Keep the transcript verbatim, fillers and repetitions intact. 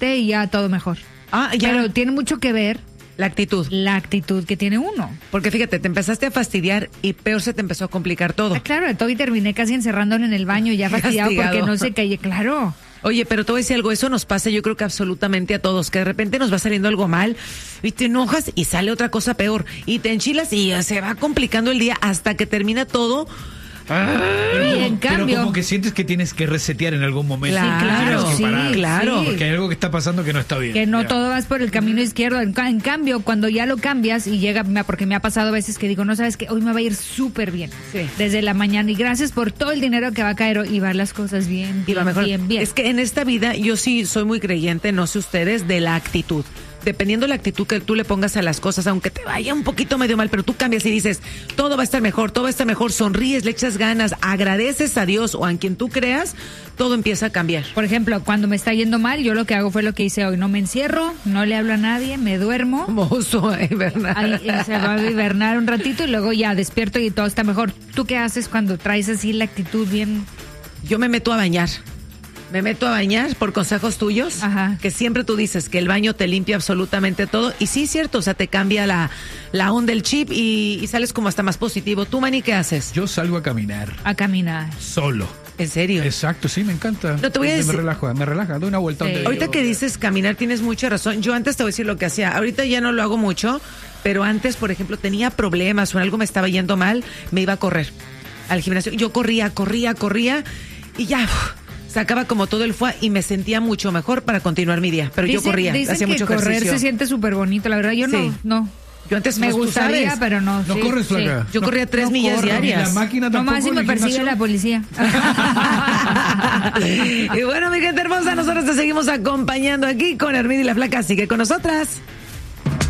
bañarte y ya todo mejor. Ah, ya. Pero tiene mucho que ver La actitud. la actitud que tiene uno. Porque fíjate, te empezaste a fastidiar y peor se te empezó a complicar todo. Ah, claro, todo y terminé casi encerrándolo en el baño, ya fastidiado Castigado. porque no se calle, claro. Oye, pero te voy a decir algo, eso nos pasa yo creo que absolutamente a todos, que de repente nos va saliendo algo mal y te enojas y sale otra cosa peor y te enchilas y se va complicando el día hasta que termina todo. Y en Pero cambio, como que sientes que tienes que resetear en algún momento. Claro, Tienes que sí, parar. claro. Porque hay algo que está pasando que no está bien. que no Ya. todo vas por el camino izquierdo. En, ca- en cambio, cuando ya lo cambias y llega, me- porque me ha pasado a veces que digo, no sabes que hoy me va a ir súper bien. Sí. Desde la mañana y gracias por todo el dinero que va a caer hoy, y va las cosas bien, Y va bien, mejor. bien, bien. Es que en esta vida yo sí soy muy creyente, no sé ustedes, de la actitud. Dependiendo la actitud que tú le pongas a las cosas, aunque te vaya un poquito medio mal, pero tú cambias y dices, todo va a estar mejor, todo va a estar mejor, sonríes, le echas ganas, agradeces a Dios o a quien tú creas, todo empieza a cambiar. Por ejemplo, cuando me está yendo mal, yo lo que hago fue lo que hice hoy. No me encierro, no le hablo a nadie, me duermo. Mozo, eh, ¿verdad? Ahí, eh, se va a hibernar un ratito y luego ya despierto y todo está mejor. ¿Tú qué haces cuando traes así la actitud bien? Yo me meto a bañar. Me meto a bañar por consejos tuyos, Ajá. que siempre tú dices que el baño te limpia absolutamente todo. Y sí, es cierto, o sea, te cambia la, la onda, el chip y, y sales como hasta más positivo. ¿Tú, Manny, qué haces? Yo salgo a caminar A caminar. solo. ¿En serio? Exacto, sí, me encanta. No, te voy a Me- decir- Me relaja, me relaja, doy una vuelta. Sí. donde Ahorita yo- que dices caminar tienes mucha razón. Yo antes te voy a decir lo que hacía. Ahorita ya no lo hago mucho, pero antes, por ejemplo, tenía problemas o algo me estaba yendo mal, me iba a correr al gimnasio. Yo corría, corría, corría y ya uf, sacaba como todo el fuá y me sentía mucho mejor para continuar mi día. Pero yo Dicen- corría, dicen hacía que mucho correr ejercicio. se siente súper bonito, la verdad. Yo Sí. no, no. Yo antes Me pues, tú gustaría, sabes, pero no. ¿No sí, corres, sí. flaca? Yo No- corría tres no millas corro, ni ¿Y la diarias. máquina tampoco? Nomás si en me el persigue gimnasio? la policía. Y bueno, mi gente hermosa, nosotros te seguimos acompañando aquí con Hermida y la Flaca. Sigue con nosotras.